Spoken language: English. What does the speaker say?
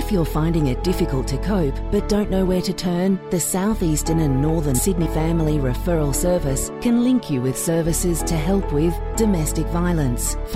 If you're finding it difficult to cope but don't know where to turn, the South Eastern and Northern Sydney Family Referral Service can link you with services to help with domestic violence,